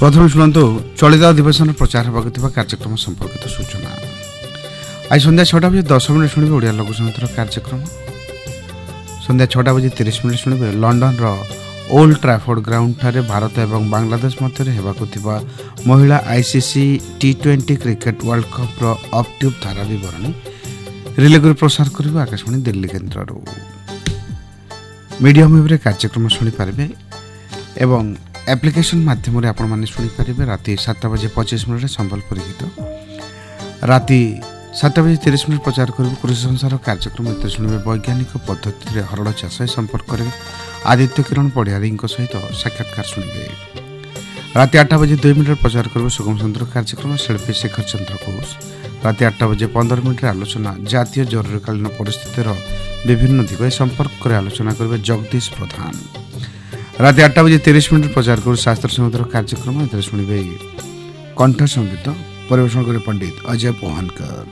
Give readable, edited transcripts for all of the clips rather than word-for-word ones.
प्रथम शुणु चलित अधिवेशन प्रचार होगा कार्यक्रम संपर्कित सूचना। आज संध्या 6टा बजे 10 मिनट शुणे ओडिया लघु संगीतर कार्यक्रम। संध्या 6टा बजे 30 मिनट शुणे लंडन ओल्ड ट्राफोर्ड ग्राउंड ठारे भारत एवं बांग्लादेश मध्य हेबाकुथिबा महिला ICC T20 cricket world cup row of tube धारा विवरणी रिले कर प्रसार करिबा आकाशवाणी दिल्ली केन्द्र रो। मीडियम वेव कार्यक्रम शुणी पारिबे एवं एप्लिकेशन माध्यम रे आपण माने शुणी पारिबे। राति 7टा बजे 25 मिनट संबलपुरी गीत, राति 7टा बजे 30 मिनट प्रचार करिबे कृषि संसार कार्यक्रम। एते शुणिबे वैज्ञानिक पद्धति रे हरड़ चाष संपर्क करे आदित्य किरण पढ़ियारी सहित साक्षात्कार शुणिबे। राति 8टा बजे 2 मिनट प्रचार करिबे सुगम सुंदर कार्यक्रम शिल्पी शेखर चंद्र घोष। राति 8टा बजे 15 मिनट आलोचना जातीय जरूरीकालीन परिस्थितिर विभिन्न दिग संपर्क करे आलोचना करिबे जगदीश प्रधान। राति 8टा बजे 30 मिनट प्रचार करू शास्त्र संगीत कार्यक्रम। एते शुणिबे कंठ संगीत परिवेशन करे पंडित अजय पोहनकर।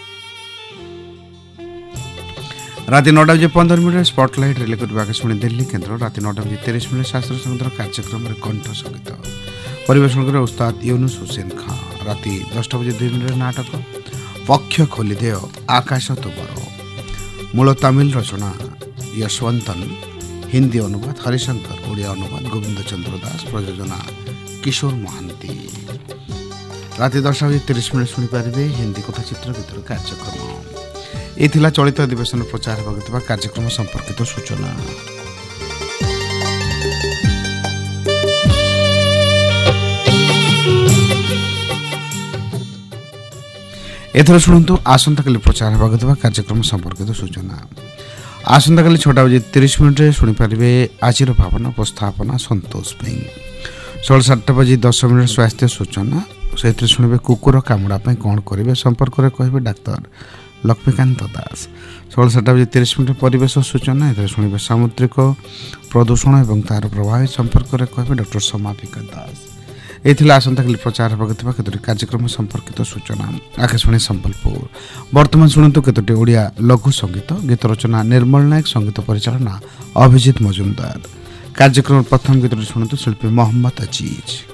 राति 9टा बजे 15 मिनट स्पॉटलाइट रिले करबा आकाशवाणी दिल्ली केन्द्र। राति 9टा बजे 30 मिनट शास्त्र संगीत कार्यक्रम रे कंठ संगीत परिवेशन करे उस्ताद यूनुस हुसैन खां। राति 10टा बजे 2 मिनट नाटक पक्ष खोली दे आकाश तुबर। मूल तमिल रचना यशवंतन, हिंदी अनुवाद हरिशंकर, ओडिया अनुवाद गोविंद चंद्र दास, प्रयोजना किशोर महांती। राति 10टा बजे 30 मिनट शुणी पारिबे हिंदी कथाचित्र गीतर कार्यक्रम। ये थिला चलित अधिवेशन प्रचार होगा कार्यक्रम संपर्कित सूचना। एथर शुणु आसंता काली प्रचार होगा कार्यक्रम संपर्कित सूचना। आसंता काली 6टा बजे 30 मिनट शुणी पारिबे आजिर भावना उपस्थापना संतोष भाई। 7टा बजे 10 मिनट स्वास्थ्य सूचना से शुणे कुकुर कामुड़ा कौन करेंगे संपर्क में कहे डाक्तर लक्ष्मीकांत दास। 7टा बजे 30 मिनट परिवेश सूचना ए शुणे सामुद्रिक प्रदूषण और तार प्रभाव संपर्क में कहे डॉक्टर समापिका दास। ये आसंता काली प्रचार होगा केतोटी कार्यक्रम संपर्कित सूचना। आकाशवाणी संबलपुर। वर्तमान शुणु केतोटी ओडिया लघु संगीत गीत रचना निर्मल नायक, संगीत परिचालना अभिजित मजुमदार। कार्यक्रम प्रथम गीत शुणु शिल्पी मोहम्मद अजीज।